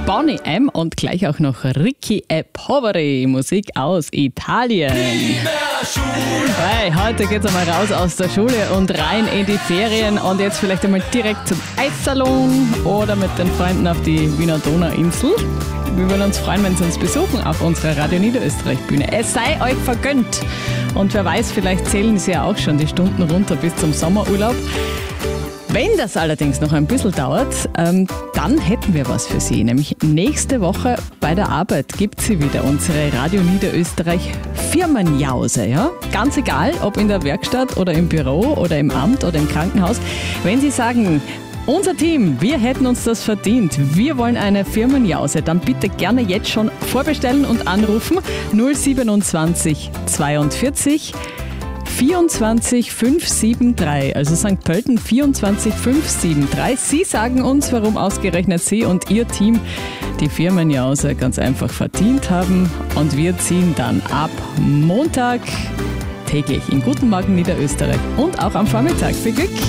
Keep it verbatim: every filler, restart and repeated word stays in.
Bonnie M. und gleich auch noch Ricky E. Poveri, Musik aus Italien. Hey, heute geht's einmal raus aus der Schule und rein in die Ferien und jetzt vielleicht einmal direkt zum Eissalon oder mit den Freunden auf die Wiener Donauinsel. Wir würden uns freuen, wenn Sie uns besuchen auf unserer Radio Niederösterreich-Bühne. Es sei euch vergönnt. Und wer weiß, vielleicht zählen Sie ja auch schon die Stunden runter bis zum Sommerurlaub. Wenn das allerdings noch ein bisschen dauert, ähm, dann hätten wir was für Sie. Nämlich nächste Woche bei der Arbeit gibt sie wieder unsere Radio Niederösterreich Firmenjause. Ja? Ganz egal, ob in der Werkstatt oder im Büro oder im Amt oder im Krankenhaus. Wenn Sie sagen, unser Team, wir hätten uns das verdient, wir wollen eine Firmenjause, dann bitte gerne jetzt schon vorbestellen und anrufen. null siebenundzwanzig zweiundvierzig vierundzwanzig fünfhundertdreiundsiebzig, also Sankt Pölten vierundzwanzig fünfhundertdreiundsiebzig. Sie sagen uns, warum ausgerechnet Sie und Ihr Team die Firmenjause ganz einfach verdient haben. Und wir ziehen dann ab Montag täglich in Guten Morgen Niederösterreich und auch am Vormittag. Viel Glück!